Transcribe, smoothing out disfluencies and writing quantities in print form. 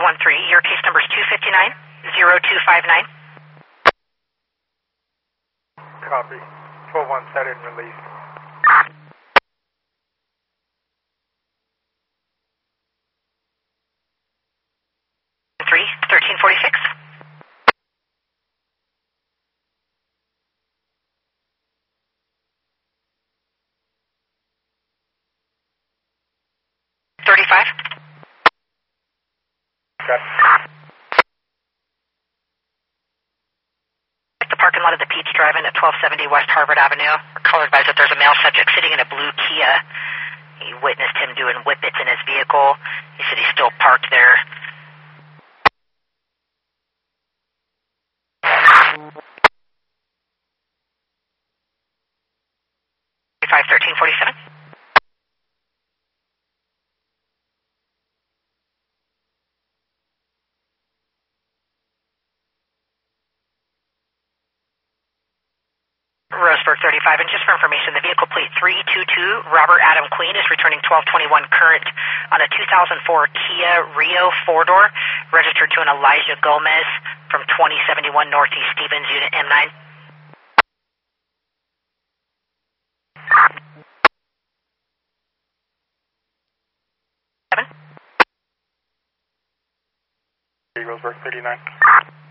213. Your case number is 259-0259. Copy. 12-1 set and release. 1346. The parking lot of the Peach Drive-In at 1270 West Harvard Avenue. Caller advised that there's a male subject sitting in a blue Kia. He witnessed him doing whippets in his vehicle. He said he's still parked there. 1347. Roseburg 35, and just for information, the vehicle plate 322 Robert Adam Queen is returning 1221 current on a 2004 Kia Rio 4-door, registered to an Elijah Gomez from 2071 Northeast Stevens, Unit M9. Roseburg 39.